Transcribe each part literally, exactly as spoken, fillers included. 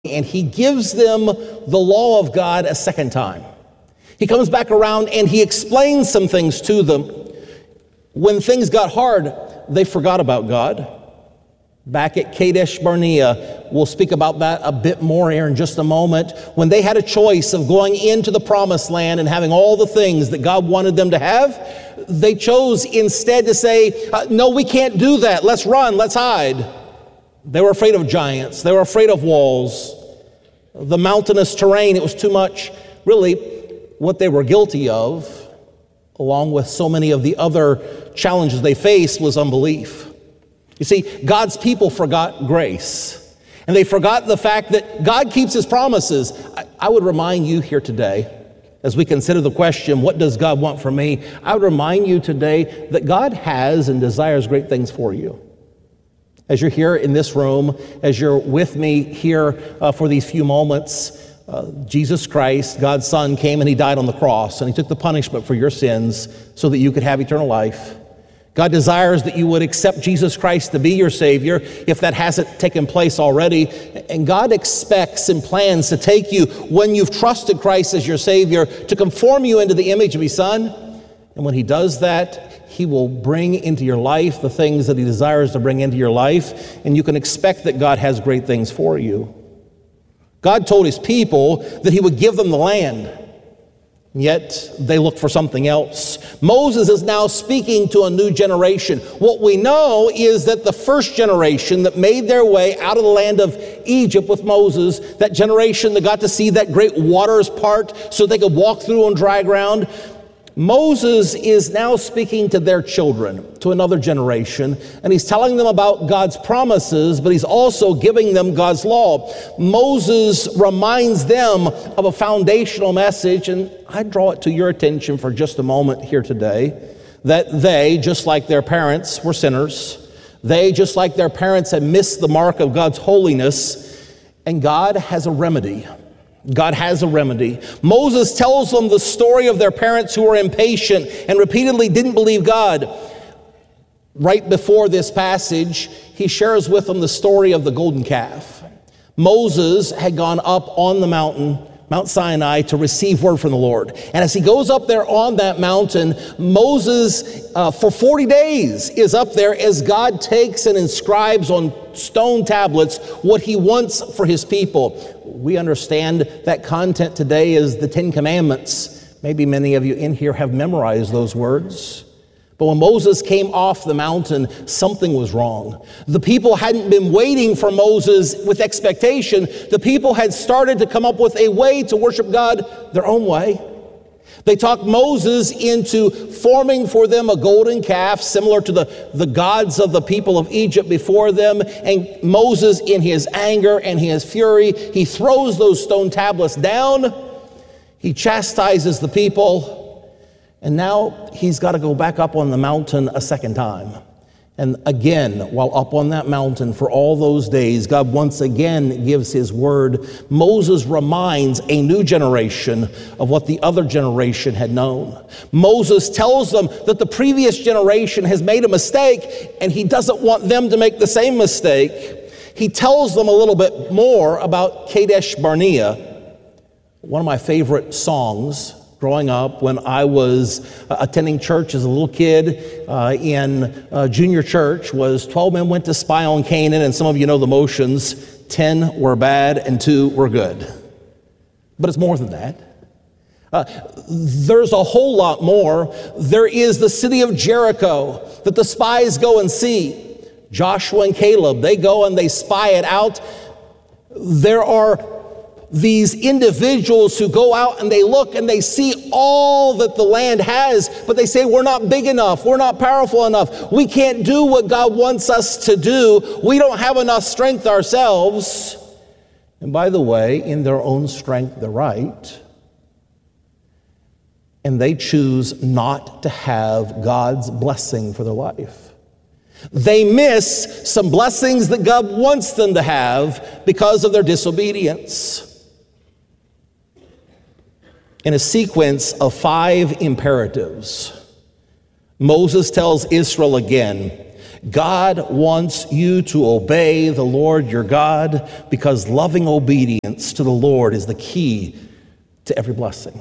and he gives them the law of God a second time. He comes back around and he explains some things to them. When things got hard, they forgot about God. Back at Kadesh Barnea, we'll speak about that a bit more here in just a moment. When they had a choice of going into the promised land and having all the things that God wanted them to have, they chose instead to say, uh, no, we can't do that. Let's run, let's hide. They were afraid of giants. They were afraid of walls. The mountainous terrain, it was too much. Really, what they were guilty of, along with so many of the other challenges they faced, was unbelief. You see, God's people forgot grace. And they forgot the fact that God keeps his promises. I, I would remind you here today, as we consider the question, what does God want from me? I would remind you today that God has and desires great things for you. As you're here in this room, as you're with me here uh, for these few moments, uh, Jesus Christ, God's Son, came and he died on the cross, and he took the punishment for your sins so that you could have eternal life. God desires that you would accept Jesus Christ to be your Savior, if that hasn't taken place already. And God expects and plans to take you, when you've trusted Christ as your Savior, to conform you into the image of his Son. And when he does that, he will bring into your life the things that he desires to bring into your life, and you can expect that God has great things for you. God told his people that he would give them the land, yet they look for something else. Moses is now speaking to a new generation. What we know is that the first generation that made their way out of the land of Egypt with Moses, that generation that got to see that great waters part so they could walk through on dry ground, Moses is now speaking to their children, to another generation, and he's telling them about God's promises, but he's also giving them God's law. Moses reminds them of a foundational message, and I draw it to your attention for just a moment here today, that they, just like their parents, were sinners. They, just like their parents, had missed the mark of God's holiness, and God has a remedy. God has a remedy. Moses tells them the story of their parents who were impatient and repeatedly didn't believe God. Right before this passage, he shares with them the story of the golden calf. Moses had gone up on the mountain, Mount Sinai, to receive word from the Lord. And as he goes up there on that mountain, Moses, uh, for forty days, is up there as God takes and inscribes on stone tablets what he wants for his people. We understand that content today is the Ten Commandments. Maybe many of you in here have memorized those words. But when Moses came off the mountain, something was wrong. The people hadn't been waiting for Moses with expectation. The people had started to come up with a way to worship God their own way. They talked Moses into forming for them a golden calf similar to the, the gods of the people of Egypt before them. And Moses, in his anger and his fury, he throws those stone tablets down. He chastises the people. And now he's got to go back up on the mountain a second time. And again, while up on that mountain for all those days, God once again gives his word. Moses reminds a new generation of what the other generation had known. Moses tells them that the previous generation has made a mistake, and he doesn't want them to make the same mistake. He tells them a little bit more about Kadesh Barnea, one of my favorite songs growing up when I was uh, attending church as a little kid uh, in uh, junior church, was twelve men went to spy on Canaan, and some of you know the motions. ten were bad and two were good. But it's more than that. Uh, there's a whole lot more. There is the city of Jericho that the spies go and see. Joshua and Caleb, they go and they spy it out. There are these individuals who go out and they look and they see all that the land has, but they say, we're not big enough, we're not powerful enough, we can't do what God wants us to do, we don't have enough strength ourselves. And by the way, in their own strength, they're right. And they choose not to have God's blessing for their life. They miss some blessings that God wants them to have because of their disobedience. In a sequence of five imperatives, Moses tells Israel again, God wants you to obey the Lord your God because loving obedience to the Lord is the key to every blessing.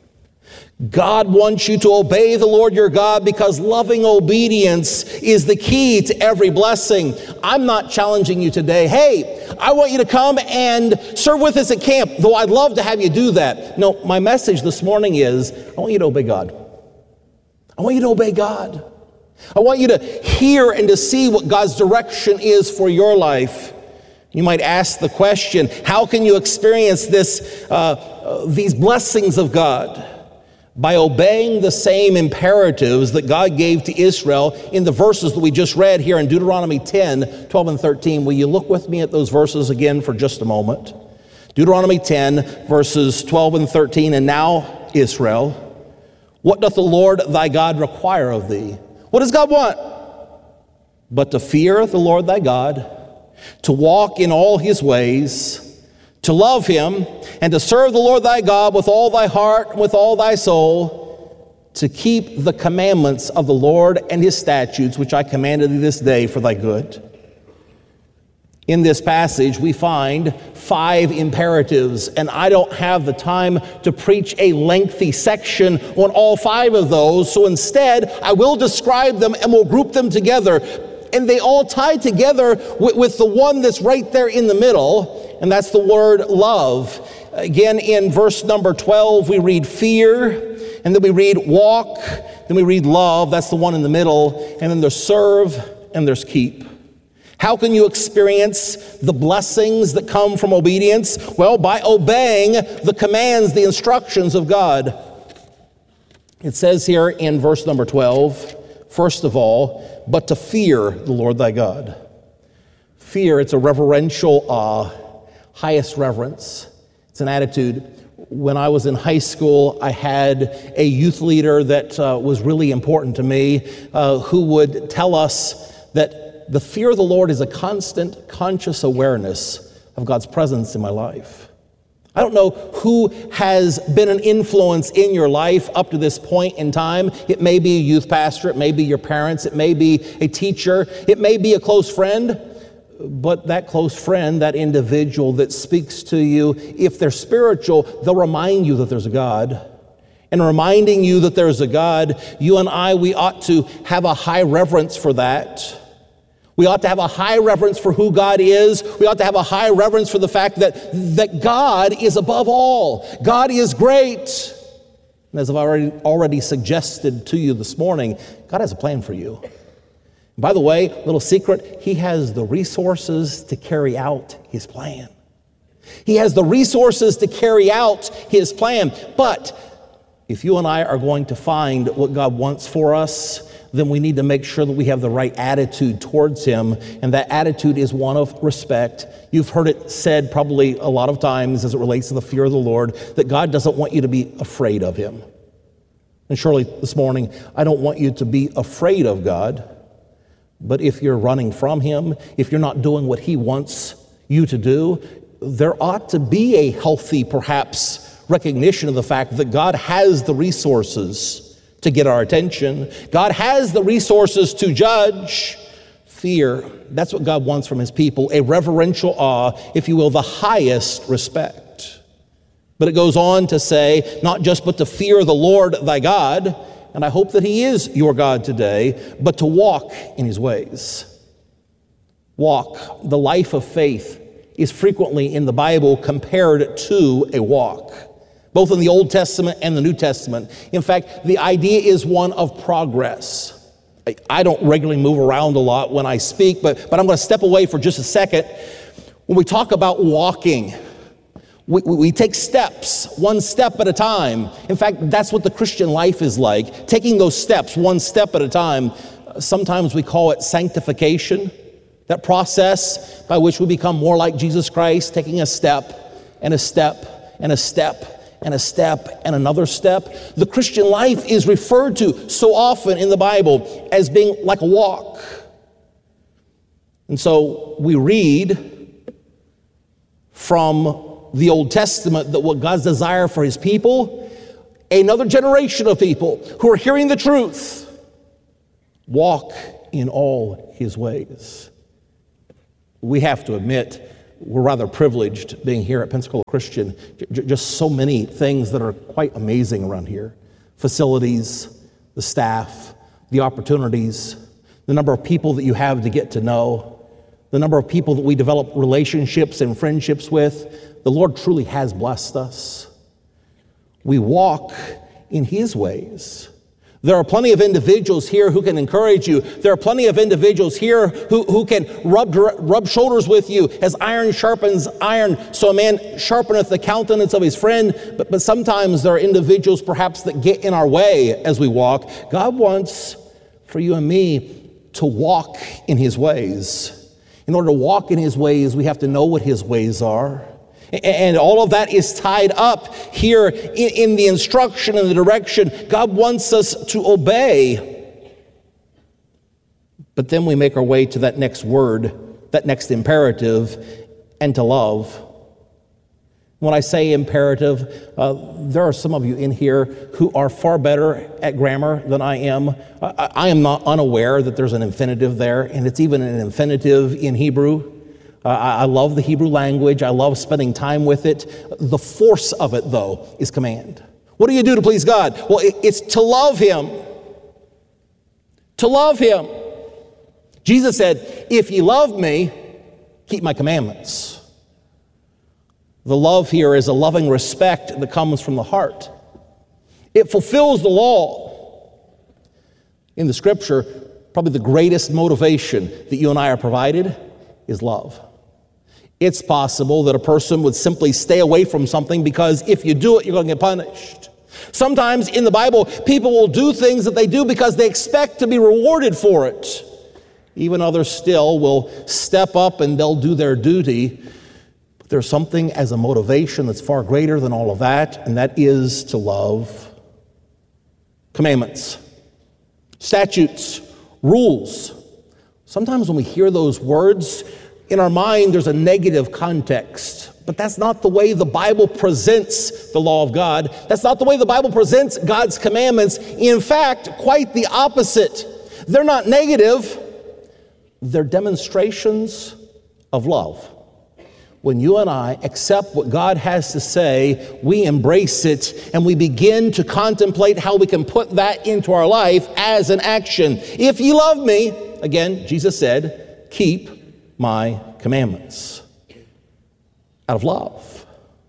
God wants you to obey the Lord your God because loving obedience is the key to every blessing. I'm not challenging you today, hey, I want you to come and serve with us at camp, though I'd love to have you do that. No, my message this morning is, I want you to obey God. I want you to obey God. I want you to hear and to see what God's direction is for your life. You might ask the question, how can you experience this, uh, uh, these blessings of God? By obeying the same imperatives that God gave to Israel in the verses that we just read here in Deuteronomy ten, twelve and thirteen. Will you look with me at those verses again for just a moment? Deuteronomy ten, verses twelve and thirteen. And now, Israel, what doth the Lord thy God require of thee? What does God want? But to fear the Lord thy God, to walk in all his ways, to love him, and to serve the Lord thy God with all thy heart and with all thy soul, to keep the commandments of the Lord and his statutes, which I commanded thee this day for thy good. In this passage, we find five imperatives, and I don't have the time to preach a lengthy section on all five of those, so instead, I will describe them and we'll group them together. And they all tie together with, with the one that's right there in the middle, and that's the word love. Again, in verse number twelve, we read fear, and then we read walk, then we read love, that's the one in the middle, and then there's serve, and there's keep. How can you experience the blessings that come from obedience? Well, by obeying the commands, the instructions of God. It says here in verse number twelve, first of all, but to fear the Lord thy God. Fear, it's a reverential awe, highest reverence. It's an attitude. When I was in high school, I had a youth leader that uh, was really important to me, uh, who would tell us that the fear of the Lord is a constant, conscious awareness of God's presence in my life. I don't know who has been an influence in your life up to this point in time. It may be a youth pastor, it may be your parents, it may be a teacher, it may be a close friend, but that close friend, that individual that speaks to you, if they're spiritual, they'll remind you that there's a God. And reminding you that there's a God, you and I, we ought to have a high reverence for that. We ought to have a high reverence for who God is. We ought to have a high reverence for the fact that, that God is above all. God is great. And as I've already, already suggested to you this morning, God has a plan for you. By the way, little secret, he has the resources to carry out his plan. He has the resources to carry out his plan. But if you and I are going to find what God wants for us, then we need to make sure that we have the right attitude towards him, and that attitude is one of respect. You've heard it said probably a lot of times as it relates to the fear of the Lord, that God doesn't want you to be afraid of him. And surely this morning, I don't want you to be afraid of God, but if you're running from him, if you're not doing what he wants you to do, there ought to be a healthy, perhaps, recognition of the fact that God has the resources to get our attention. God has the resources to judge. Fear, that's what God wants from his people, a reverential awe, if you will, the highest respect. But it goes on to say, not just but to fear the Lord thy God, and I hope that he is your God today, but to walk in his ways. Walk, the life of faith, is frequently in the Bible compared to a walk, both in the Old Testament and the New Testament. In fact, the idea is one of progress. I don't regularly move around a lot when I speak, but, but I'm going to step away for just a second. When we talk about walking, we, we take steps, one step at a time. In fact, that's what the Christian life is like, taking those steps, one step at a time. Sometimes we call it sanctification, that process by which we become more like Jesus Christ, taking a step and a step and a step and a step and another step. The Christian life is referred to so often in the Bible as being like a walk. And so we read from the Old Testament that what God's desire for his people, another generation of people who are hearing the truth, walk in all his ways. We have to admit, we're rather privileged being here at Pensacola Christian. J- just so many things that are quite amazing around here. Facilities, the staff, the opportunities, the number of people that you have to get to know, the number of people that we develop relationships and friendships with. The Lord truly has blessed us. We walk in his ways. There are plenty of individuals here who can encourage you. There are plenty of individuals here who, who can rub, rub shoulders with you as iron sharpens iron, so a man sharpeneth the countenance of his friend. But, but sometimes there are individuals perhaps that get in our way as we walk. God wants for you and me to walk in his ways. In order to walk in his ways, we have to know what his ways are. And all of that is tied up here in, in the instruction and the direction. God wants us to obey. But then we make our way to that next word, that next imperative, and to love. When I say imperative, uh, there are some of you in here who are far better at grammar than I am. I, I am not unaware that there's an infinitive there, and it's even an infinitive in Hebrew. Uh, I love the Hebrew language. I love spending time with it. The force of it, though, is command. What do you do to please God? Well, it, it's to love him. To love him. Jesus said, if ye love me, keep my commandments. The love here is a loving respect that comes from the heart. It fulfills the law. In the scripture, probably the greatest motivation that you and I are provided is love. It's possible that a person would simply stay away from something because if you do it, you're going to get punished. Sometimes in the Bible, people will do things that they do because they expect to be rewarded for it. Even others still will step up and they'll do their duty. But there's something as a motivation that's far greater than all of that, and that is to love. Commandments, statutes, rules. Sometimes when we hear those words, in our mind, there's a negative context, but that's not the way the Bible presents the law of God. That's not the way the Bible presents God's commandments. In fact, quite the opposite. They're not negative. They're demonstrations of love. When you and I accept what God has to say, we embrace it and we begin to contemplate how we can put that into our life as an action. If ye love me, again, Jesus said, keep my commandments. Out of love.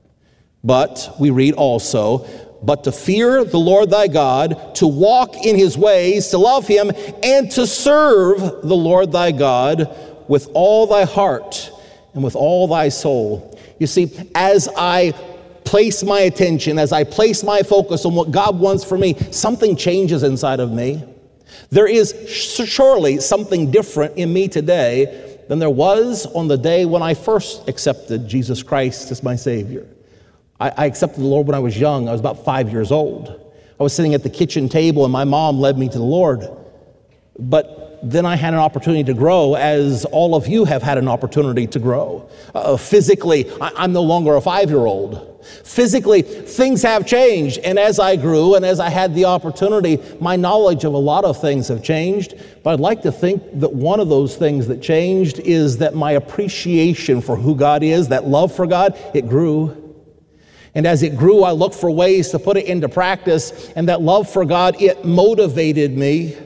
But we read also, but to fear the Lord thy God, to walk in his ways, to love him, and to serve the Lord thy God with all thy heart and with all thy soul. You see, as I place my attention, as I place my focus on what God wants for me, something changes inside of me. There is surely something different in me today than there was on the day when I first accepted Jesus Christ as my Savior. I, I accepted the Lord when I was young. I was about five years old. I was sitting at the kitchen table and my mom led me to the Lord. But then I had an opportunity to grow, as all of you have had an opportunity to grow. Uh, physically, I, I'm no longer a five-year-old. Physically, things have changed, and as I grew and as I had the opportunity, my knowledge of a lot of things have changed, but I'd like to think that one of those things that changed is that my appreciation for who God is, that love for God, it grew. And as it grew, I looked for ways to put it into practice, and that love for God, it motivated me.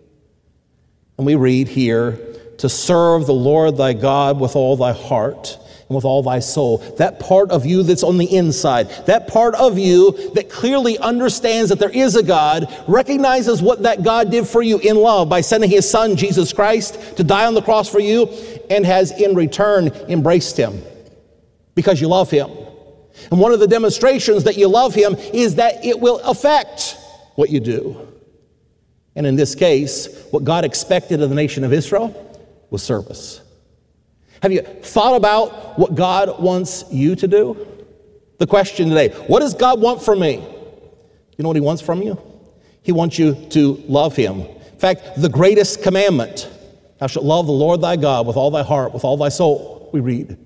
And we read here, to serve the Lord thy God with all thy heart and with all thy soul. That part of you that's on the inside, that part of you that clearly understands that there is a God, recognizes what that God did for you in love by sending his son, Jesus Christ, to die on the cross for you, and has in return embraced him because you love him. And one of the demonstrations that you love him is that it will affect what you do. And in this case, what God expected of the nation of Israel was service. Have you thought about what God wants you to do? The question today, what does God want from me? You know what he wants from you? He wants you to love him. In fact, the greatest commandment, thou shalt love the Lord thy God with all thy heart, with all thy soul, we read.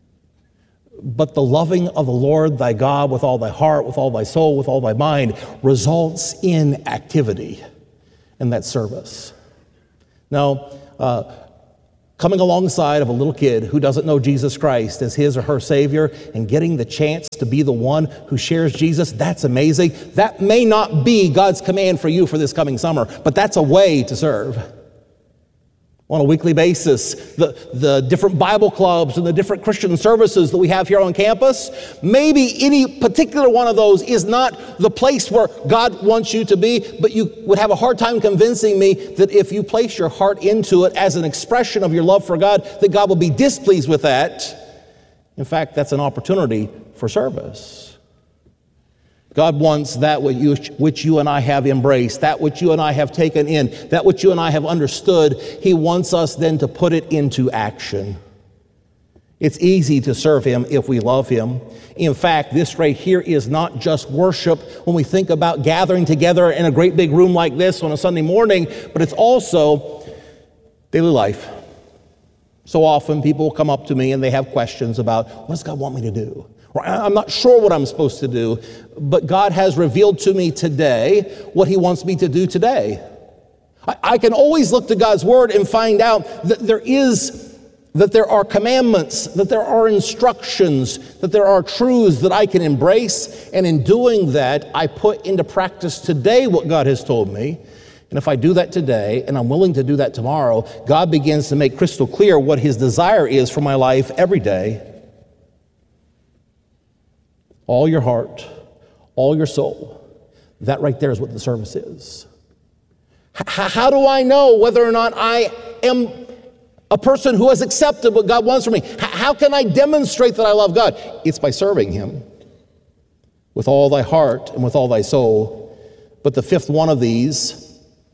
But the loving of the Lord thy God with all thy heart, with all thy soul, with all thy mind results in activity and that service. No, uh, coming alongside of a little kid who doesn't know Jesus Christ as his or her Savior and getting the chance to be the one who shares Jesus, that's amazing. That may not be God's command for you for this coming summer, but that's a way to serve. On a weekly basis, the, the different Bible clubs and the different Christian services that we have here on campus, maybe any particular one of those is not the place where God wants you to be, but you would have a hard time convincing me that if you place your heart into it as an expression of your love for God, that God will be displeased with that. In fact, that's an opportunity for service. God wants that which you, which you and I have embraced, that which you and I have taken in, that which you and I have understood. He wants us then to put it into action. It's easy to serve Him if we love Him. In fact, this right here is not just worship when we think about gathering together in a great big room like this on a Sunday morning, but it's also daily life. So often people come up to me and they have questions about, what does God want me to do? Or I'm not sure what I'm supposed to do, but God has revealed to me today what He wants me to do today. I, I can always look to God's Word and find out that there is, that there are commandments, that there are instructions, that there are truths that I can embrace, and in doing that, I put into practice today what God has told me. And if I do that today, and I'm willing to do that tomorrow, God begins to make crystal clear what His desire is for my life every day. All your heart, all your soul. That right there is what the service is. H- how do I know whether or not I am a person who has accepted what God wants from me? H- how can I demonstrate that I love God? It's by serving Him with all thy heart and with all thy soul. But the fifth one of these,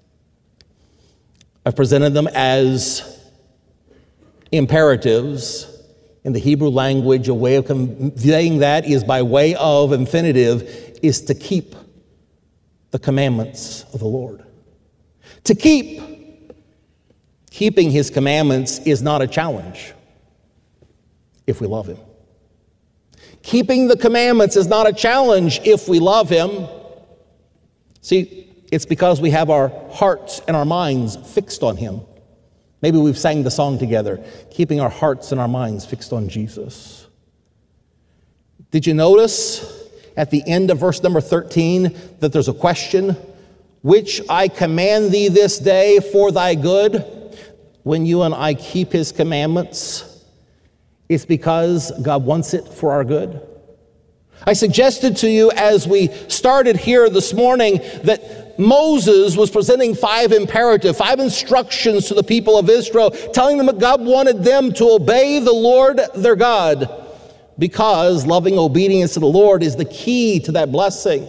I've presented them as imperatives. In the Hebrew language, a way of conveying that is by way of infinitive, is to keep the commandments of the Lord. To keep. Keeping His commandments is not a challenge if we love Him. Keeping the commandments is not a challenge if we love Him. See, it's because we have our hearts and our minds fixed on Him. Maybe we've sang the song together, keeping our hearts and our minds fixed on Jesus. Did you notice at the end of verse number thirteen that there's a question? Which I command thee this day for thy good. When you and I keep His commandments, it's because God wants it for our good. I suggested to you as we started here this morning that Moses was presenting five imperatives, five instructions to the people of Israel, telling them that God wanted them to obey the Lord their God, because loving obedience to the Lord is the key to that blessing.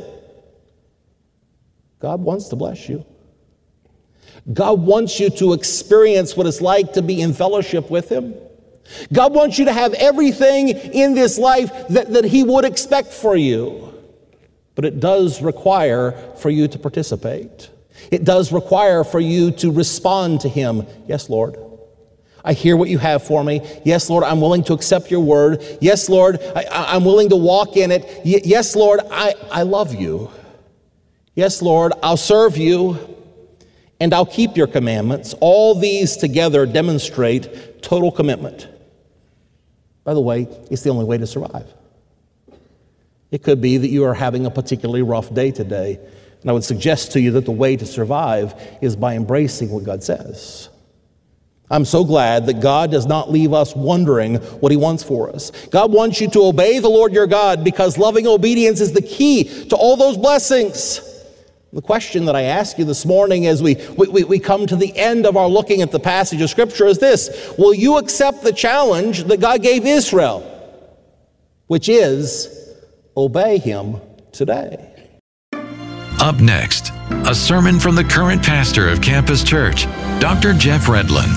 God wants to bless you. God wants you to experience what it's like to be in fellowship with Him. God wants you to have everything in this life that, that He would expect for you. But it does require for you to participate. It does require for you to respond to Him. Yes, Lord, I hear what you have for me. Yes, Lord, I'm willing to accept your word. Yes, Lord, I, I'm willing to walk in it. Y- yes, Lord, I, I love you. Yes, Lord, I'll serve you and I'll keep your commandments. All these together demonstrate total commitment. By the way, it's the only way to survive. It could be that you are having a particularly rough day today, and I would suggest to you that the way to survive is by embracing what God says. I'm so glad that God does not leave us wondering what He wants for us. God wants you to obey the Lord your God because loving obedience is the key to all those blessings. The question that I ask you this morning as we, we, we come to the end of our looking at the passage of Scripture is this: will you accept the challenge that God gave Israel, which is obey Him today? Up next, a sermon from the current pastor of Campus Church, Doctor Jeff Redlin.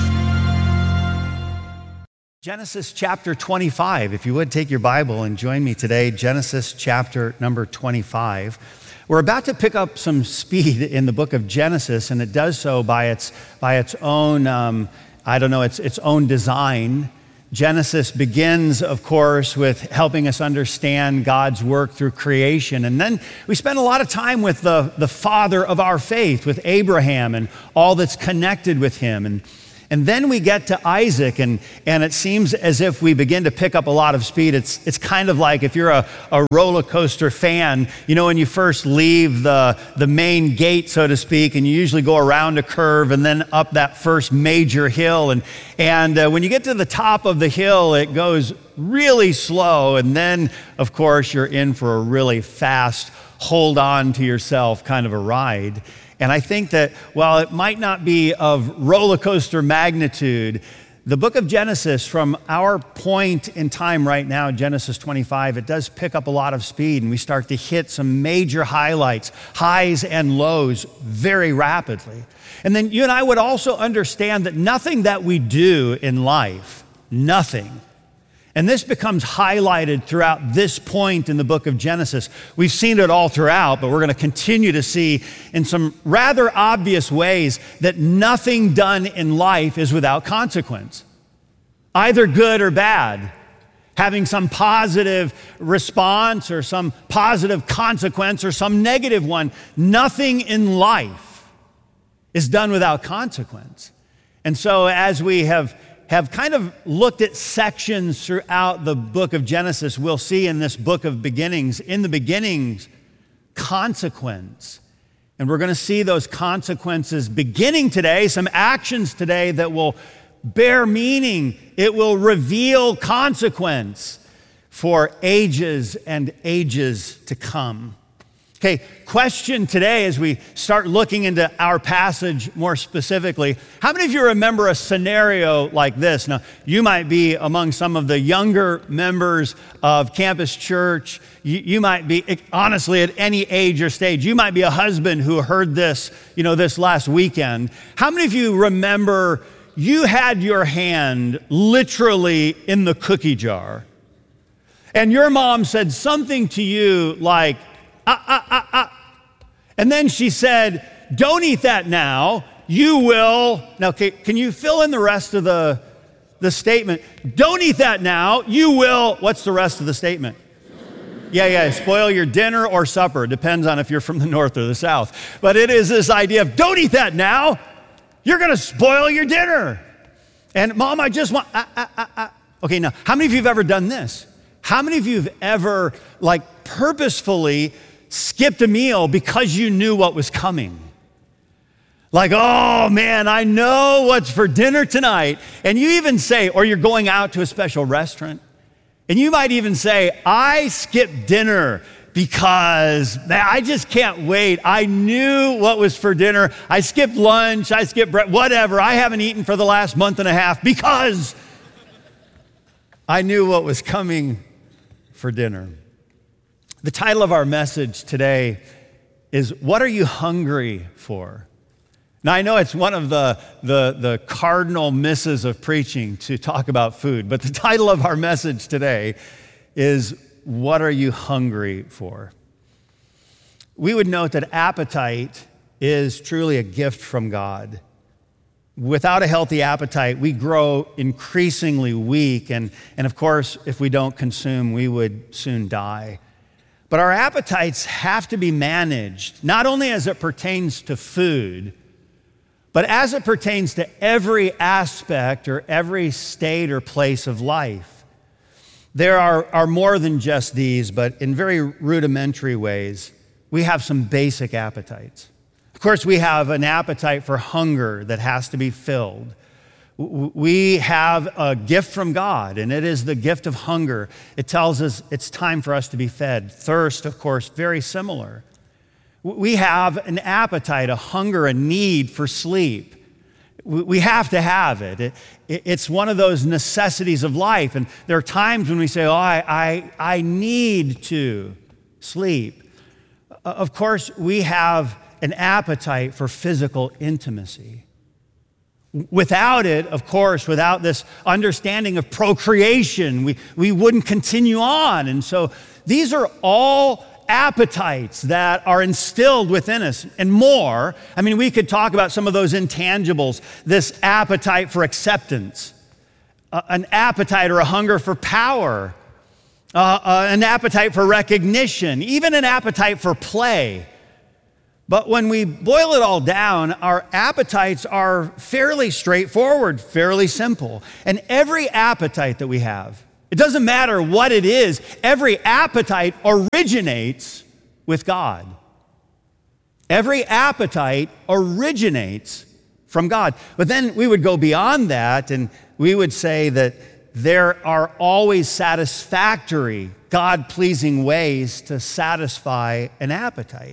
Genesis chapter twenty-five. If you would take your Bible and join me today, Genesis chapter number twenty-five. We're about to pick up some speed in the book of Genesis, and it does so by its by its own, um, I don't know, its its own design. Genesis begins, of course, with helping us understand God's work through creation. And then we spend a lot of time with the, the father of our faith, with Abraham and all that's connected with him. And, and then we get to Isaac, and, and it seems as if we begin to pick up a lot of speed. It's, it's kind of like if you're a, a roller coaster fan, you know, when you first leave the, the main gate, so to speak, and you usually go around a curve and then up that first major hill. And, and uh, when you get to the top of the hill, it goes really slow. And then, of course, you're in for a really fast, hold on to yourself kind of a ride. And I think that while it might not be of roller coaster magnitude, the book of Genesis, from our point in time right now, Genesis twenty-five, it does pick up a lot of speed, and we start to hit some major highlights, highs and lows very rapidly. And then you and I would also understand that nothing that we do in life, nothing, and this becomes highlighted throughout this point in the book of Genesis. We've seen it all throughout, but we're going to continue to see in some rather obvious ways that nothing done in life is without consequence, either good or bad, having some positive response or some positive consequence or some negative one. Nothing in life is done without consequence. And so as we have have kind of looked at sections throughout the book of Genesis, we'll see in this book of beginnings, in the beginnings, consequence. And we're going to see those consequences beginning today, some actions today that will bear meaning. It will reveal consequence for ages and ages to come. Okay, question today as we start looking into our passage more specifically. How many of you remember a scenario like this? Now, you might be among some of the younger members of Campus Church. You, you might be, honestly, at any age or stage. You might be a husband who heard this, you know, this last weekend. How many of you remember you had your hand literally in the cookie jar, and your mom said something to you like, Ah, ah, ah, ah. And then she said, don't eat that now, you will. Now, can, can you fill in the rest of the, the statement? Don't eat that now, you will. What's the rest of the statement? Yeah, yeah, spoil your dinner or supper. Depends on if you're from the north or the south. But it is this idea of don't eat that now, you're going to spoil your dinner. And mom, I just want, ah, ah, ah, ah. Okay, now, how many of you have ever done this? How many of you have ever, like, purposefully skipped a meal because you knew what was coming? Like, oh man, I know what's for dinner tonight. And you even say, or you're going out to a special restaurant, and you might even say, I skipped dinner because man, I just can't wait. I knew what was for dinner. I skipped lunch, I skipped breakfast, whatever. I haven't eaten for the last month and a half because I knew what was coming for dinner. The title of our message today is, What Are You Hungry For? Now, I know it's one of the, the, the cardinal misses of preaching to talk about food, but the title of our message today is, What Are You Hungry For? We would note that appetite is truly a gift from God. Without a healthy appetite, we grow increasingly weak, and, and of course, if we don't consume, we would soon die. But our appetites have to be managed, not only as it pertains to food, but as it pertains to every aspect or every state or place of life. There are, are more than just these, but in very rudimentary ways, we have some basic appetites. Of course, we have an appetite for hunger that has to be filled. We have a gift from God, and it is the gift of hunger. It tells us it's time for us to be fed. Thirst, of course, very similar. We have an appetite, a hunger, a need for sleep. We have to have it. it it's one of those necessities of life, and there are times when we say, oh, I, I, I need to sleep. Of course, we have an appetite for physical intimacy. Without it, of course, without this understanding of procreation, we, we wouldn't continue on. And so these are all appetites that are instilled within us and more. I mean, we could talk about some of those intangibles, this appetite for acceptance, uh, an appetite or a hunger for power, uh, uh, an appetite for recognition, even an appetite for play. But when we boil it all down, our appetites are fairly straightforward, fairly simple. And every appetite that we have, it doesn't matter what it is, every appetite originates with God. Every appetite originates from God. But then we would go beyond that and we would say that there are always satisfactory, God-pleasing ways to satisfy an appetite.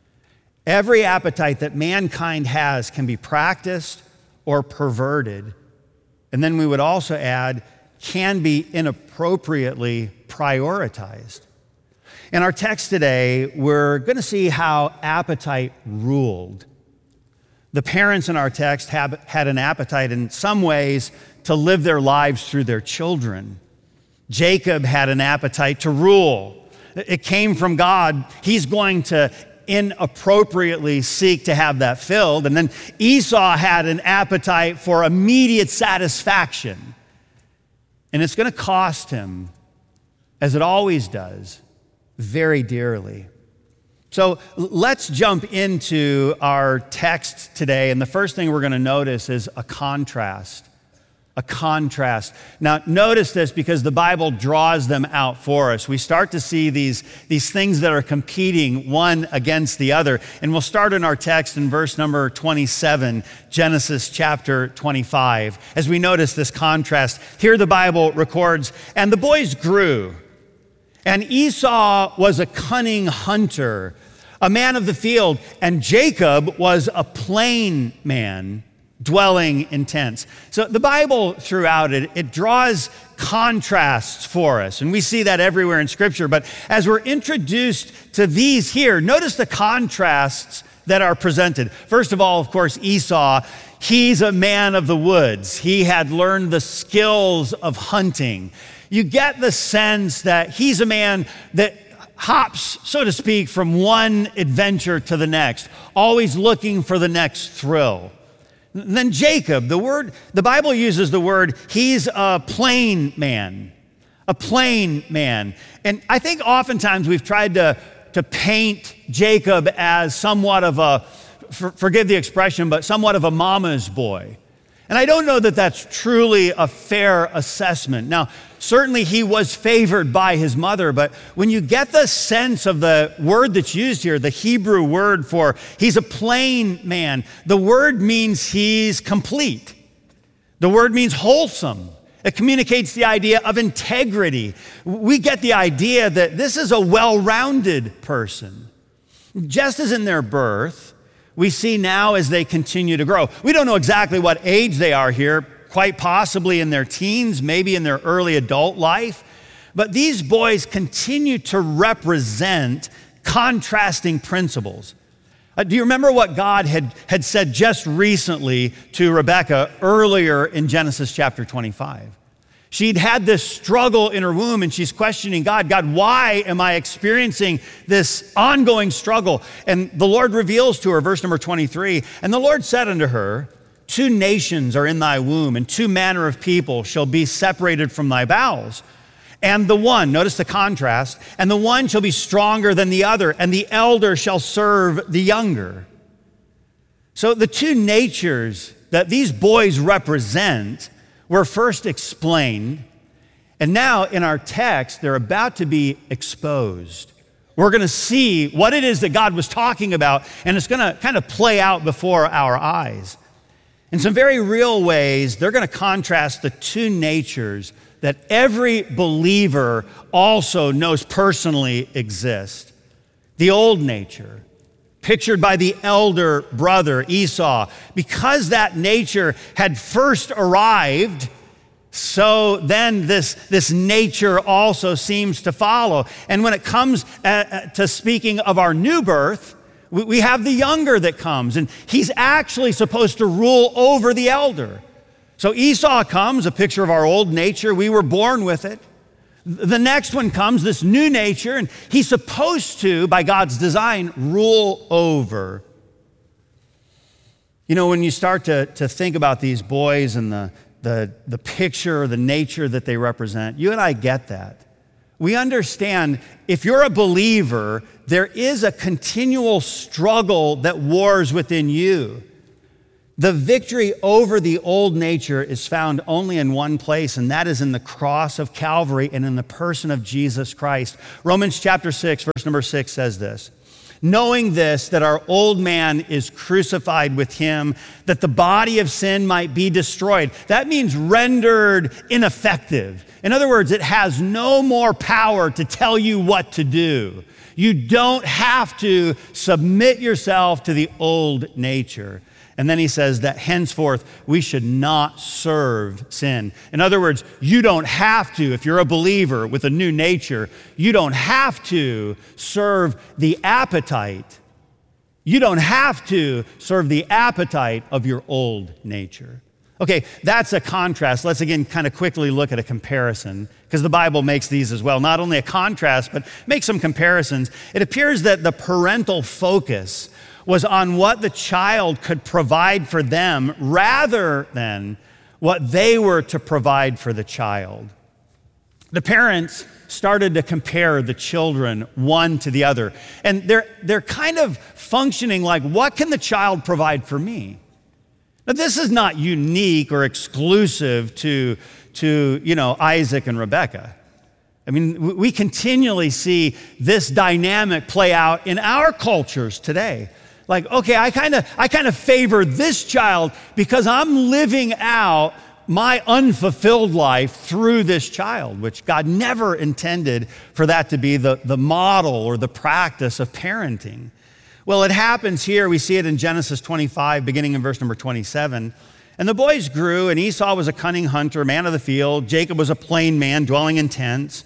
Every appetite that mankind has can be practiced or perverted. And then we would also add, can be inappropriately prioritized. In our text today, we're going to see how appetite ruled. The parents in our text have, had an appetite in some ways to live their lives through their children. Jacob had an appetite to rule. It came from God. He's going to inappropriately seek to have that filled. And then Esau had an appetite for immediate satisfaction. And it's going to cost him, as it always does, very dearly. So let's jump into our text today. And the first thing we're going to notice is a contrast. A contrast. Now, notice this because the Bible draws them out for us. We start to see these, these things that are competing one against the other. And we'll start in our text in verse number twenty-seven, Genesis chapter twenty-five. As we notice this contrast, here the Bible records, "And the boys grew, and Esau was a cunning hunter, a man of the field, and Jacob was a plain man, dwelling in tents." So the Bible throughout it, it draws contrasts for us. And we see that everywhere in Scripture. But as we're introduced to these here, notice the contrasts that are presented. First of all, of course, Esau, he's a man of the woods. He had learned the skills of hunting. You get the sense that he's a man that hops, so to speak, from one adventure to the next, always looking for the next thrill. Then Jacob, the word, the Bible uses the word, he's a plain man, a plain man. And I think oftentimes we've tried to, to paint Jacob as somewhat of a, for, forgive the expression, but somewhat of a mama's boy. And I don't know that that's truly a fair assessment. Now, certainly he was favored by his mother, but when you get the sense of the word that's used here, the Hebrew word for he's a plain man, the word means he's complete. The word means wholesome. It communicates the idea of integrity. We get the idea that this is a well-rounded person. Just as in their birth, we see now as they continue to grow. We don't know exactly what age they are here, quite possibly in their teens, maybe in their early adult life. But these boys continue to represent contrasting principles. Uh, do you remember what God had, had said just recently to Rebekah earlier in Genesis chapter twenty-five? She'd had this struggle in her womb and she's questioning God. God, why am I experiencing this ongoing struggle? And the Lord reveals to her, verse number twenty-three, "And the Lord said unto her, two nations are in thy womb, and two manner of people shall be separated from thy bowels. And the one," notice the contrast, "and the one shall be stronger than the other, and the elder shall serve the younger." So the two natures that these boys represent were first explained, and now in our text, they're about to be exposed. We're going to see what it is that God was talking about, and it's going to kind of play out before our eyes. In some very real ways, they're going to contrast the two natures that every believer also knows personally exist. The old nature, pictured by the elder brother, Esau. Because that nature had first arrived, so then this, this nature also seems to follow. And when it comes uh, to speaking of our new birth, we, we have the younger that comes, and he's actually supposed to rule over the elder. So Esau comes, a picture of our old nature. We were born with it. The next one comes, this new nature, and he's supposed to, by God's design, rule over. You know, when you start to, to think about these boys and the, the, the picture, the nature that they represent. You and I get that. We understand if you're a believer, there is a continual struggle that wars within you. The victory over the old nature is found only in one place, and that is in the cross of Calvary and in the person of Jesus Christ. Romans chapter six, verse number six says this: knowing this, that our old man is crucified with him, that the body of sin might be destroyed. That means rendered ineffective. In other words, it has no more power to tell you what to do. You don't have to submit yourself to the old nature. And then he says that henceforth we should not serve sin. In other words, you don't have to, if you're a believer with a new nature, you don't have to serve the appetite. You don't have to serve the appetite of your old nature. Okay, that's a contrast. Let's again kind of quickly look at a comparison, because the Bible makes these as well. Not only a contrast, but make some comparisons. It appears that the parental focus was on what the child could provide for them rather than what they were to provide for the child. The parents started to compare the children one to the other. And they're, they're kind of functioning like, what can the child provide for me? Now, this is not unique or exclusive to, to you know, Isaac and Rebekah. I mean, we continually see this dynamic play out in our cultures today. Like, okay, I kind of I kind of favor this child because I'm living out my unfulfilled life through this child, which God never intended for that to be the, the model or the practice of parenting. Well, it happens here. We see it in Genesis twenty-five, beginning in verse number twenty-seven. And the boys grew, and Esau was a cunning hunter, man of the field. Jacob was a plain man, dwelling in tents.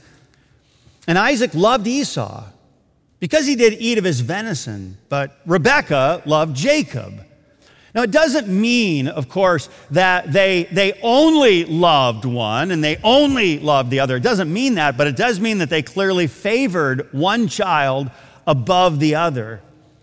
And Isaac loved Esau because he did eat of his venison, but Rebekah loved Jacob. Now, it doesn't mean, of course, that they, they only loved one and they only loved the other. It doesn't mean that, but it does mean that they clearly favored one child above the other.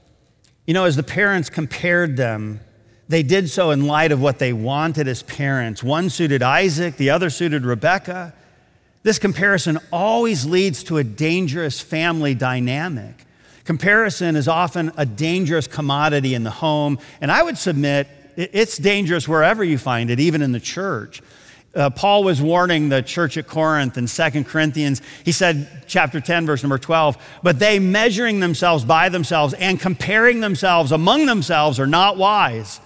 You know, as the parents compared them, they did so in light of what they wanted as parents. One suited Isaac, the other suited Rebekah. This comparison always leads to a dangerous family dynamic. Comparison is often a dangerous commodity in the home, and I would submit it's dangerous wherever you find it, even in the church. Uh, Paul was warning the church at Corinth in Second Corinthians. He said, chapter ten, verse number twelve, but they measuring themselves by themselves and comparing themselves among themselves are not wise.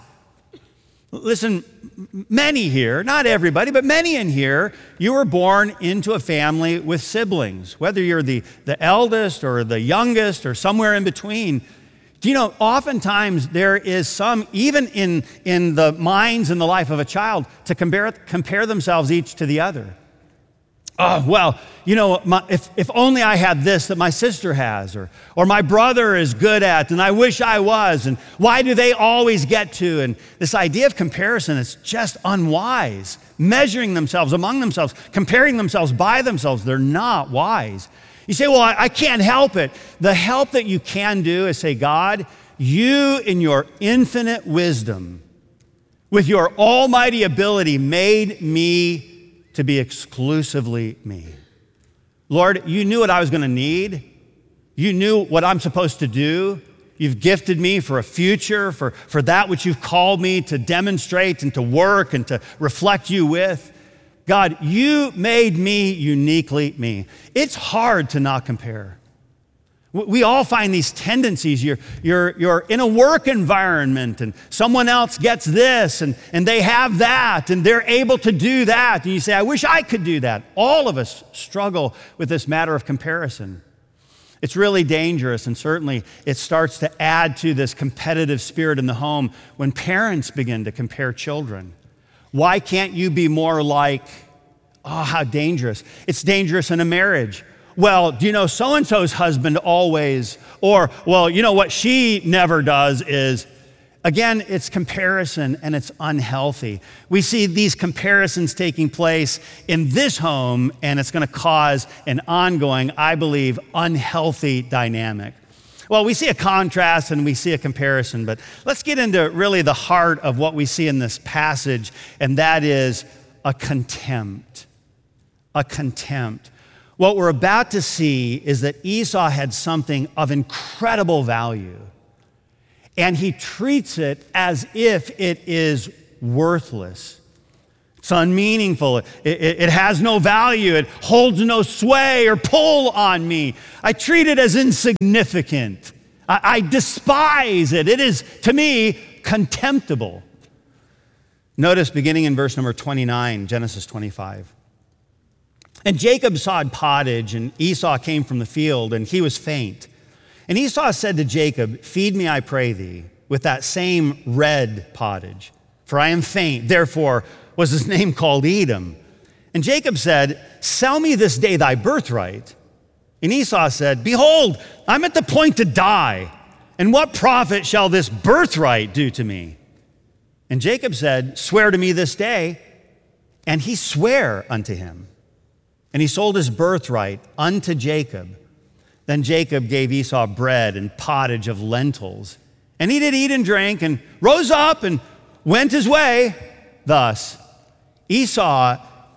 Listen, many here, not everybody, but many in here, you were born into a family with siblings, whether you're the, the eldest or the youngest or somewhere in between. Do you know, oftentimes there is some, even in, in the minds and the life of a child, to compare, compare themselves each to the other. Oh, well, you know, my, if, if only I had this that my sister has, or, or my brother is good at, and I wish I was, and why do they always get to? And this idea of comparison is just unwise. Measuring themselves among themselves, comparing themselves by themselves, they're not wise. You say, well, I, I can't help it. The help that you can do is say, God, you in your infinite wisdom, with your almighty ability, made me to be exclusively me. Lord, you knew what I was going to need. You knew what I'm supposed to do. You've gifted me for a future, for, for that which you've called me to demonstrate and to work and to reflect you with. God, you made me uniquely me. It's hard to not compare. We all find these tendencies. You're, you're, you're in a work environment and someone else gets this and, and they have that and they're able to do that. And you say, I wish I could do that. All of us struggle with this matter of comparison. It's really dangerous, and certainly it starts to add to this competitive spirit in the home when parents begin to compare children. Why can't you be more like, oh, how dangerous. It's dangerous in a marriage. Well, do you know so-and-so's husband always, or, well, you know what she never does is, again, it's comparison and it's unhealthy. We see these comparisons taking place in this home, and it's going to cause an ongoing, I believe, unhealthy dynamic. Well, we see a contrast and we see a comparison, but let's get into really the heart of what we see in this passage, and that is a contempt. A contempt. What we're about to see is that Esau had something of incredible value, and he treats it as if it is worthless. It's unmeaningful. It, it, it has no value. It holds no sway or pull on me. I treat it as insignificant. I, I despise it. It is, to me, contemptible. Notice beginning in verse number twenty-nine, Genesis twenty-five. And Jacob sawed pottage, and Esau came from the field, and he was faint. And Esau said to Jacob, feed me, I pray thee, with that same red pottage, for I am faint. Therefore was his name called Edom. And Jacob said, sell me this day thy birthright. And Esau said, behold, I'm at the point to die, and what profit shall this birthright do to me? And Jacob said, swear to me this day. And he sware unto him. And he sold his birthright unto Jacob. Then Jacob gave Esau bread and pottage of lentils. And he did eat and drink, and rose up and went his way. Thus, Esau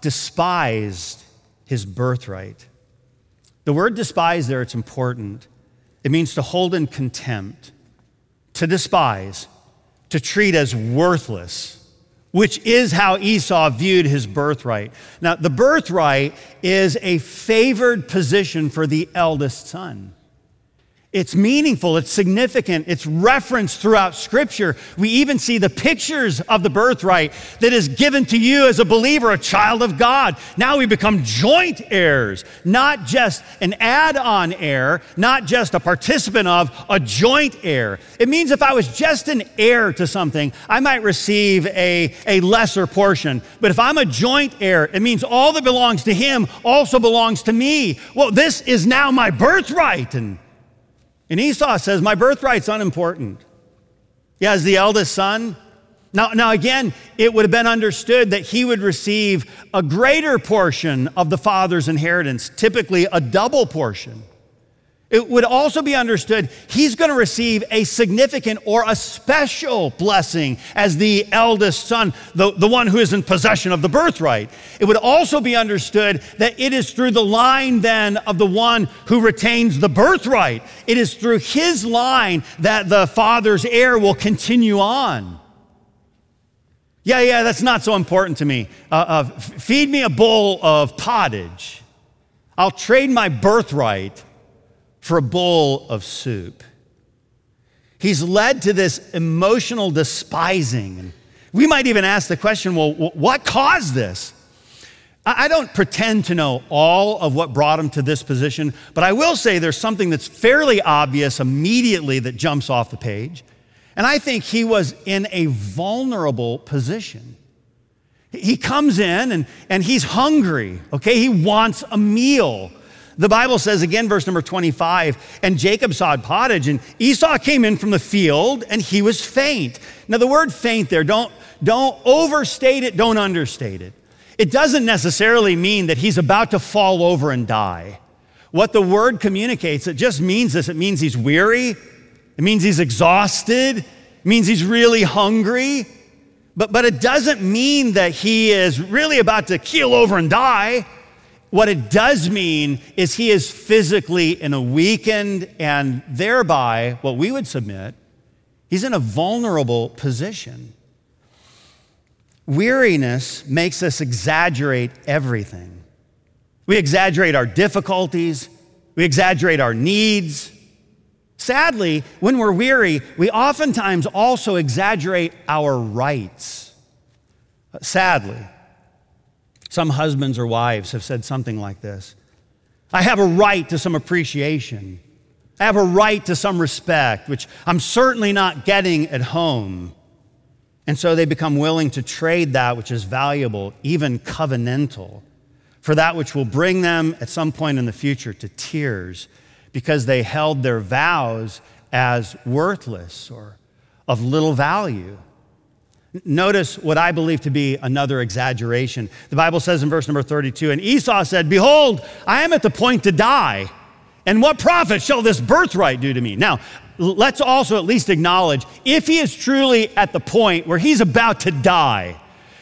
despised his birthright. The word despise there, it's important. It means to hold in contempt, to despise, to treat as worthless, which is how Esau viewed his birthright. Now, the birthright is a favored position for the eldest son. It's meaningful, it's significant, it's referenced throughout Scripture. We even see the pictures of the birthright that is given to you as a believer, a child of God. Now we become joint heirs, not just an add-on heir, not just a participant of, a joint heir. It means if I was just an heir to something, I might receive a, a lesser portion. But if I'm a joint heir, it means all that belongs to him also belongs to me. Well, this is now my birthright. And And Esau says, my birthright's unimportant. Yeah, as the eldest son. Now, now again, it would have been understood that he would receive a greater portion of the father's inheritance, typically a double portion. It would also be understood he's going to receive a significant or a special blessing as the eldest son, the, the one who is in possession of the birthright. It would also be understood that it is through the line then of the one who retains the birthright. It is through his line that the father's heir will continue on. Yeah, yeah, that's not so important to me. Uh, uh, feed me a bowl of pottage. I'll trade my birthright for a bowl of soup. He's led to this emotional despising. And we might even ask the question, well, what caused this? I don't pretend to know all of what brought him to this position, but I will say there's something that's fairly obvious immediately that jumps off the page. And I think he was in a vulnerable position. He comes in and, and he's hungry, okay? He wants a meal. The Bible says, again, verse number twenty-five, and Jacob sawed pottage, and Esau came in from the field, and he was faint. Now, the word faint there, don't, don't overstate it, don't understate it. It doesn't necessarily mean that he's about to fall over and die. What the word communicates, it just means this. It means he's weary. It means he's exhausted. It means he's really hungry. But, but it doesn't mean that he is really about to keel over and die. What it does mean is he is physically in a weakened and thereby, what we would submit, he's in a vulnerable position. Weariness makes us exaggerate everything. We exaggerate our difficulties. We exaggerate our needs. Sadly, when we're weary, we oftentimes also exaggerate our rights. Sadly. Some husbands or wives have said something like this. I have a right to some appreciation. I have a right to some respect, which I'm certainly not getting at home. And so they become willing to trade that which is valuable, even covenantal, for that which will bring them at some point in the future to tears because they held their vows as worthless or of little value. Notice what I believe to be another exaggeration. The Bible says in verse number thirty-two, and Esau said, behold, I am at the point to die, and what profit shall this birthright do to me? Now, let's also at least acknowledge, if he is truly at the point where he's about to die,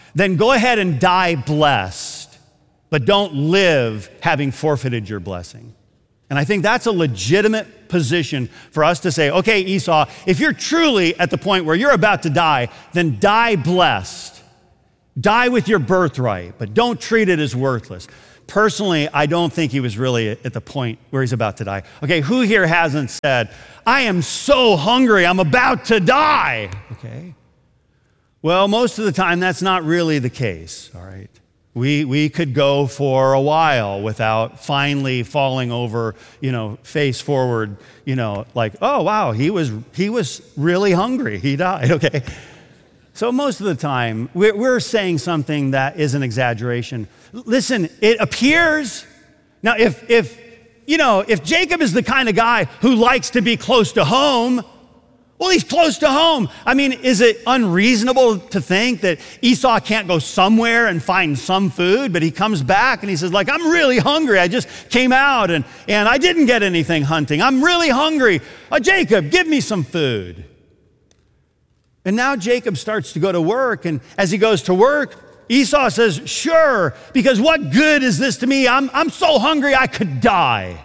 then go ahead and die blessed, but don't live having forfeited your blessing. And I think that's a legitimate position for us to say, okay, Esau, if you're truly at the point where you're about to die, then die blessed. Die with your birthright, but don't treat it as worthless. Personally, I don't think he was really at the point where he's about to die. Okay, who here hasn't said, I am so hungry, I'm about to die? Okay. Well, most of the time, that's not really the case, all right? We, we could go for a while without finally falling over, you know, face forward, you know, like, oh, wow, he was, he was really hungry. He died, okay? So most of the time, we're, we're saying something that is an exaggeration. Listen, it appears, now if, if, you know, if Jacob is the kind of guy who likes to be close to home, well, he's close to home. I mean, is it unreasonable to think that Esau can't go somewhere and find some food, but he comes back and he says, like, I'm really hungry. I just came out and, and I didn't get anything hunting. I'm really hungry. Uh, Jacob, give me some food. And now Jacob starts to go to work, and as he goes to work, Esau says, sure, because what good is this to me? I'm, I'm so hungry I could die.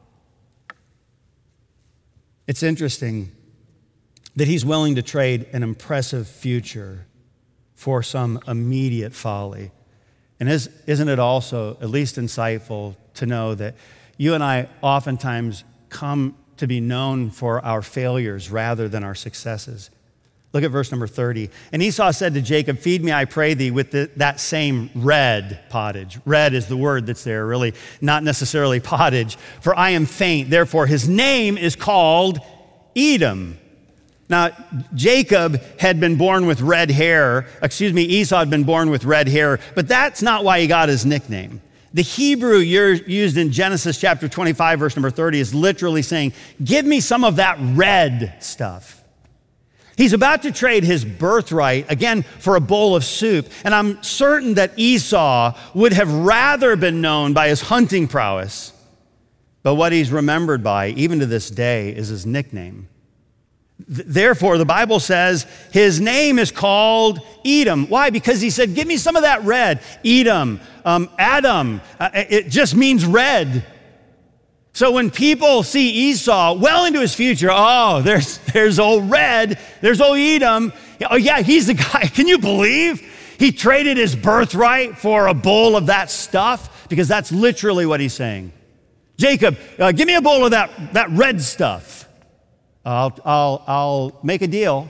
It's interesting that he's willing to trade an impressive future for some immediate folly. And is, isn't it also at least insightful to know that you and I oftentimes come to be known for our failures rather than our successes? Look at verse number thirty. And Esau said to Jacob, feed me, I pray thee, with the, that same red pottage. Red is the word that's there, really not necessarily pottage. For I am faint, therefore his name is called Edom. Now, Jacob had been born with red hair. Excuse me, Esau had been born with red hair, but that's not why he got his nickname. The Hebrew used in Genesis chapter twenty-five, verse number thirty, is literally saying, give me some of that red stuff. He's about to trade his birthright, again, for a bowl of soup. And I'm certain that Esau would have rather been known by his hunting prowess. But what he's remembered by, even to this day, is his nickname. Therefore, the Bible says his name is called Edom. Why? Because he said, give me some of that red. Edom, um, Adam, uh, it just means red. So when people see Esau well into his future, oh, there's, there's old red, there's old Edom. Oh yeah, he's the guy. Can you believe he traded his birthright for a bowl of that stuff? Because that's literally what he's saying. Jacob, uh, give me a bowl of that, that red stuff. I'll, I'll, I'll make a deal.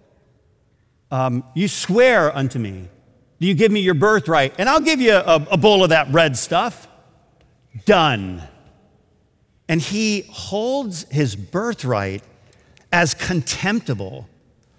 Um, you swear unto me. Do you give me your birthright? And I'll give you a, a bowl of that red stuff. Done. And he holds his birthright as contemptible.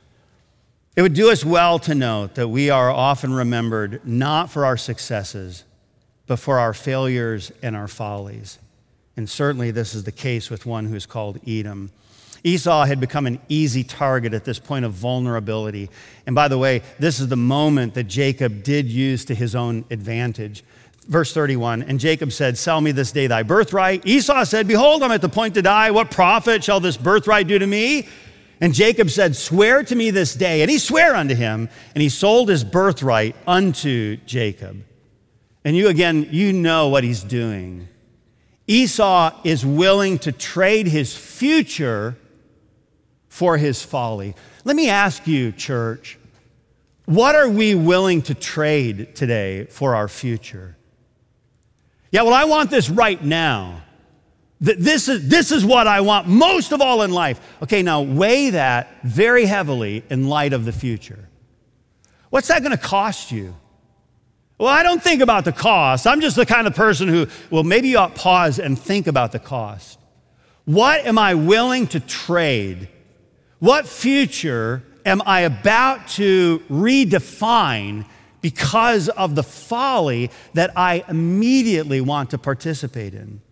It would do us well to note that we are often remembered not for our successes, but for our failures and our follies. And certainly this is the case with one who's called Edom. Esau had become an easy target at this point of vulnerability. And by the way, this is the moment that Jacob did use to his own advantage. Verse thirty-one, and Jacob said, sell me this day thy birthright. Esau said, behold, I'm at the point to die. What profit shall this birthright do to me? And Jacob said, swear to me this day. And he sware unto him, and he sold his birthright unto Jacob. And you again, you know what he's doing. Esau is willing to trade his future for his folly. Let me ask you, church, what are we willing to trade today for our future? Yeah, well, I want this right now. This is, this is what I want most of all in life. Okay, now weigh that very heavily in light of the future. What's that going to cost you? Well, I don't think about the cost. I'm just the kind of person who, well, maybe you ought to pause and think about the cost. What am I willing to trade? What future am I about to redefine because of the folly that I immediately want to participate in?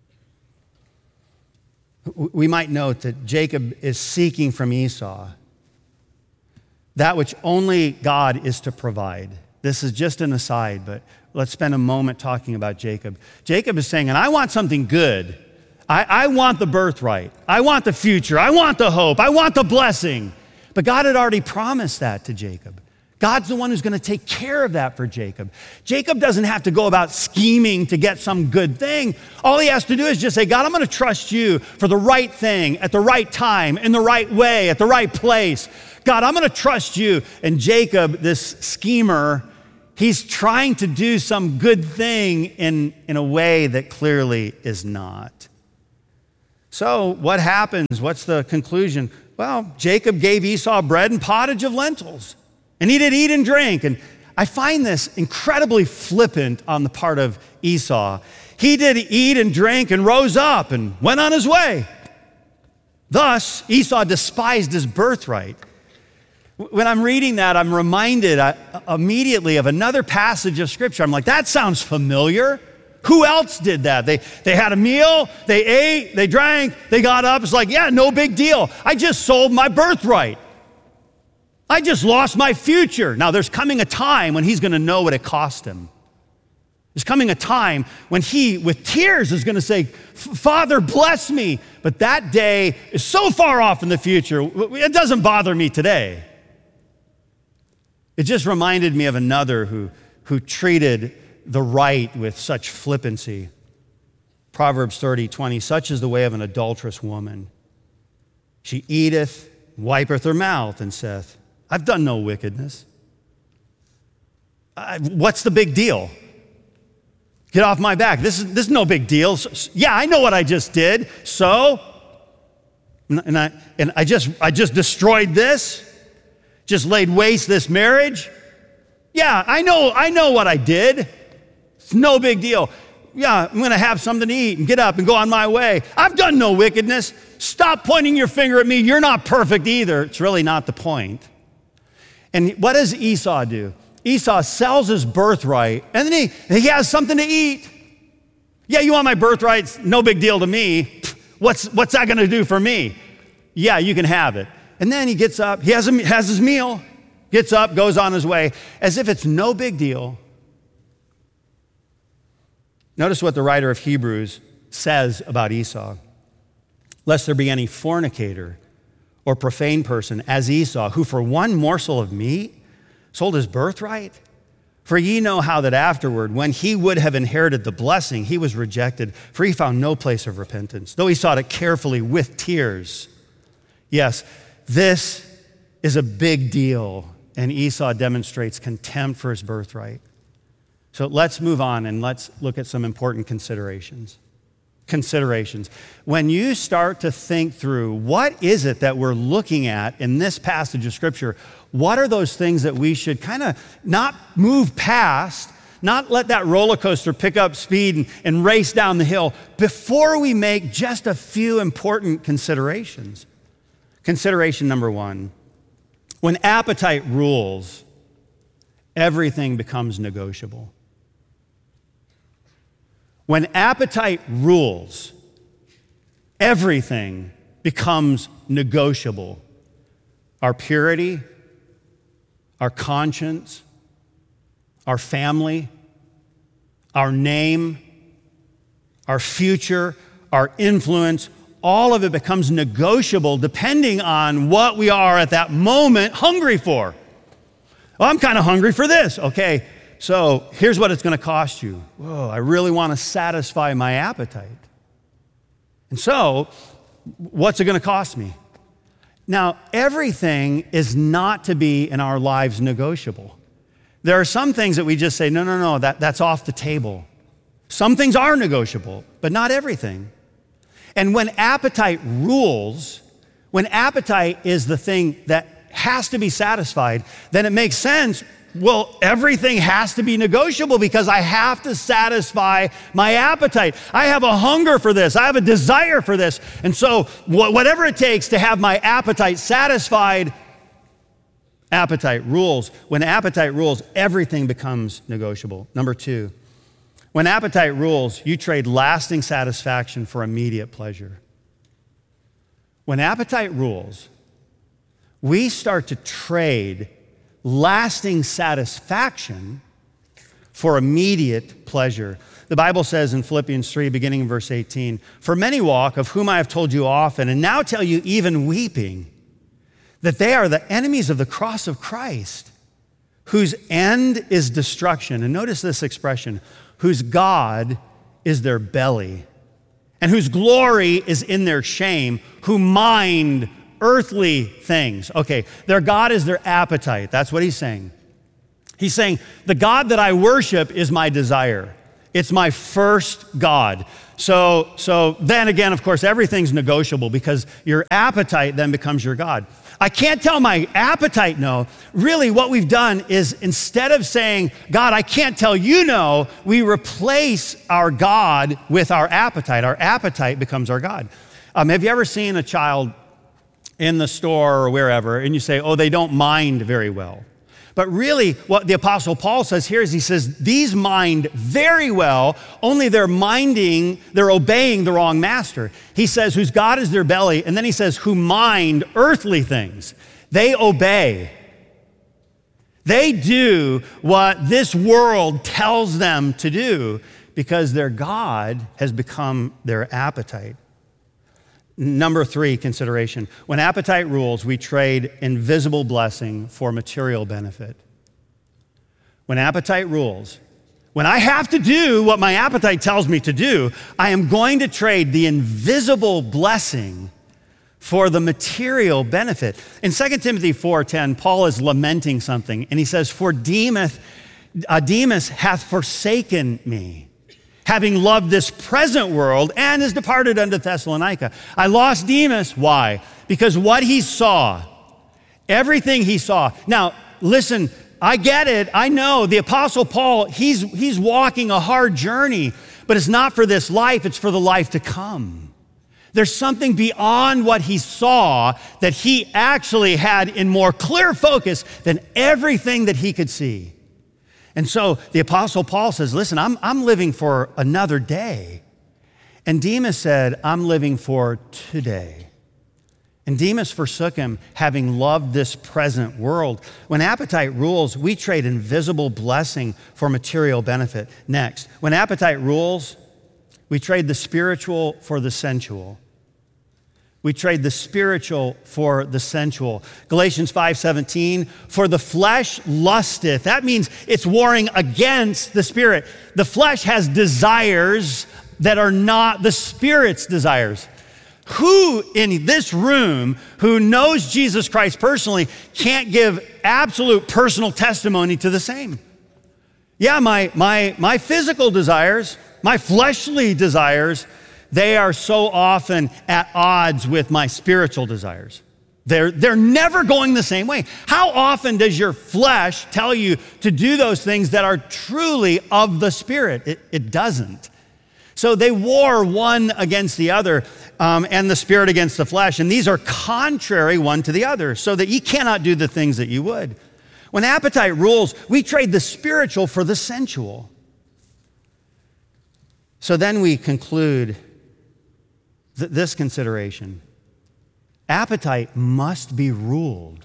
We might note that Jacob is seeking from Esau that which only God is to provide. This is just an aside, but let's spend a moment talking about Jacob. Jacob is saying, and I want something good. I, I want the birthright. I want the future. I want the hope. I want the blessing. But God had already promised that to Jacob. God's the one who's going to take care of that for Jacob. Jacob doesn't have to go about scheming to get some good thing. All he has to do is just say, God, I'm going to trust you for the right thing at the right time, in the right way, at the right place. God, I'm going to trust you. And Jacob, this schemer, he's trying to do some good thing in, in a way that clearly is not. So what happens? What's the conclusion? Well, Jacob gave Esau bread and pottage of lentils. And he did eat and drink. And I find this incredibly flippant on the part of Esau. He did eat and drink and rose up and went on his way. Thus, Esau despised his birthright. When I'm reading that, I'm reminded immediately of another passage of Scripture. I'm like, that sounds familiar. Who else did that? They, they had a meal, they ate, they drank, they got up. It's like, yeah, no big deal. I just sold my birthright. I just lost my future. Now, there's coming a time when he's going to know what it cost him. There's coming a time when he, with tears, is going to say, Father, bless me. But that day is so far off in the future, it doesn't bother me today. It just reminded me of another who, who treated the right with such flippancy. Proverbs thirty, twenty, such is the way of an adulterous woman. She eateth, wipeth her mouth, and saith, I've done no wickedness. I, what's the big deal? Get off my back. This is, this is no big deal. So, yeah, I know what I just did. So, and I, and I just, I just destroyed this, just laid waste this marriage. Yeah, I know, I know what I did. It's no big deal. Yeah, I'm going to have something to eat and get up and go on my way. I've done no wickedness. Stop pointing your finger at me. You're not perfect either. It's really not the point. And what does Esau do? Esau sells his birthright, and then he, he has something to eat. Yeah, you want my birthright? It's no big deal to me. What's, what's that going to do for me? Yeah, you can have it. And then he gets up, he has, a, has his meal, gets up, goes on his way, as if it's no big deal. Notice what the writer of Hebrews says about Esau. Lest there be any fornicator or profane person as Esau, who for one morsel of meat sold his birthright? For ye know how that afterward, when he would have inherited the blessing, he was rejected, for he found no place of repentance, though he sought it carefully with tears. Yes, this is a big deal, and Esau demonstrates contempt for his birthright. So let's move on and let's look at some important considerations. Considerations. When you start to think through what is it that we're looking at in this passage of Scripture, what are those things that we should kind of not move past, not let that roller coaster pick up speed and, and race down the hill before we make just a few important considerations. Consideration number one, when appetite rules, everything becomes negotiable. When appetite rules, everything becomes negotiable. Our purity, our conscience, our family, our name, our future, our influence, all of it becomes negotiable depending on what we are at that moment hungry for. Well, I'm kind of hungry for this. Okay, so here's what it's going to cost you. Whoa, I really want to satisfy my appetite. And so, what's it going to cost me? Now, everything is not to be in our lives negotiable. There are some things that we just say, no, no, no, that, that's off the table. Some things are negotiable, but not everything. And when appetite rules, when appetite is the thing that has to be satisfied, then it makes sense. Well, everything has to be negotiable because I have to satisfy my appetite. I have a hunger for this. I have a desire for this. And so wh- whatever it takes to have my appetite satisfied, appetite rules. When appetite rules, everything becomes negotiable. Number two, when appetite rules, you trade lasting satisfaction for immediate pleasure. When appetite rules, we start to trade lasting satisfaction for immediate pleasure. The Bible says in Philippians three, beginning in verse eighteen, for many walk, of whom I have told you often, and now tell you even weeping, that they are the enemies of the cross of Christ, whose end is destruction. And notice this expression, whose God is their belly, and whose glory is in their shame, who mind earthly things. Okay, their God is their appetite. That's what he's saying. He's saying, the God that I worship is my desire. It's my first God. So, so then again, of course, everything's negotiable because your appetite then becomes your God. I can't tell my appetite no. Really, what we've done is instead of saying, God, I can't tell you no, we replace our God with our appetite. Our appetite becomes our God. Um, have you ever seen a child in the store or wherever, and you say, oh, they don't mind very well? But really, what the Apostle Paul says here is he says, these mind very well, only they're minding, they're obeying the wrong master. He says, whose God is their belly, and then he says, who mind earthly things. They obey. They do what this world tells them to do because their God has become their appetite. Number three consideration. When appetite rules, we trade invisible blessing for material benefit. When appetite rules, when I have to do what my appetite tells me to do, I am going to trade the invisible blessing for the material benefit. In Second Timothy four ten, Paul is lamenting something, and he says, For Demas, uh, Demas hath forsaken me, having loved this present world, and is departed unto Thessalonica. I lost Demas. Why? Because what he saw, everything he saw. Now, listen, I get it. I know the Apostle Paul, he's, he's walking a hard journey, but it's not for this life, it's for the life to come. There's something beyond what he saw that he actually had in more clear focus than everything that he could see. And so the Apostle Paul says, listen, I'm, I'm living for another day. And Demas said, I'm living for today. And Demas forsook him, having loved this present world. When appetite rules, we trade invisible blessing for material benefit. Next, when appetite rules, we trade the spiritual for the sensual. We trade the spiritual for the sensual. Galatians five seventeen, for the flesh lusteth. That means it's warring against the spirit. The flesh has desires that are not the spirit's desires. Who in this room who knows Jesus Christ personally can't give absolute personal testimony to the same? Yeah, my, my, my physical desires, my fleshly desires, they are so often at odds with my spiritual desires. They're, they're never going the same way. How often does your flesh tell you to do those things that are truly of the Spirit? It, it doesn't. So they war one against the other, um, and the Spirit against the flesh. And these are contrary one to the other, so that you cannot do the things that you would. When appetite rules, we trade the spiritual for the sensual. So then we conclude th- this consideration. Appetite must be ruled.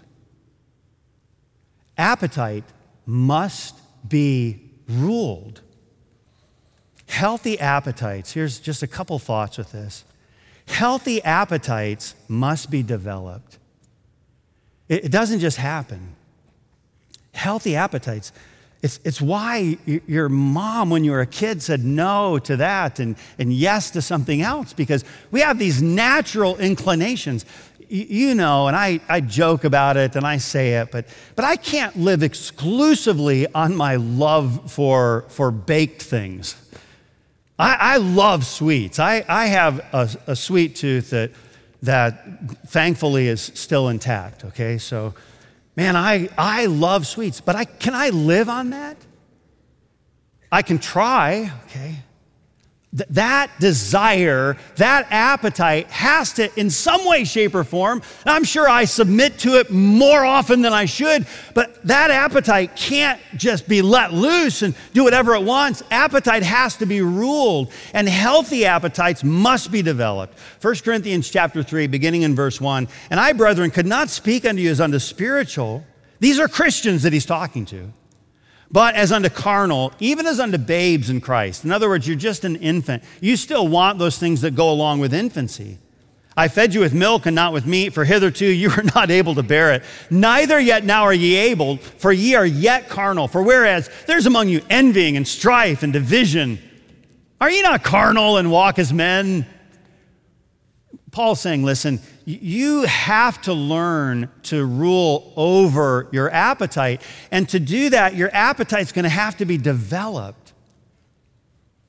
Appetite must be ruled. Healthy appetites, here's just a couple thoughts with this. Healthy appetites must be developed. It, it doesn't just happen. Healthy appetites. It's, it's why your mom, when you were a kid, said no to that and, and yes to something else, because we have these natural inclinations. You, you know, and I, I joke about it and I say it, but, but I can't live exclusively on my love for, for baked things. I, I love sweets. I, I have a, a sweet tooth that, that thankfully is still intact, okay? So, man, I, I love sweets, but I, can I live on that? I can try, okay? Th- that desire, that appetite has to, in some way, shape, or form, and I'm sure I submit to it more often than I should, but that appetite can't just be let loose and do whatever it wants. Appetite has to be ruled, and healthy appetites must be developed. First Corinthians chapter three, beginning in verse one, and I, brethren, could not speak unto you as unto spiritual. These are Christians that he's talking to. But as unto carnal, even as unto babes in Christ. In other words, you're just an infant. You still want those things that go along with infancy. I fed you with milk and not with meat, for hitherto you were not able to bear it. Neither yet now are ye able, for ye are yet carnal. For whereas there's among you envying and strife and division, are ye not carnal and walk as men? Paul's saying, listen, you have to learn to rule over your appetite. And to do that, your appetite's going to have to be developed.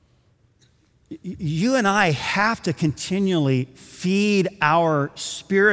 You and I have to continually feed our spirit.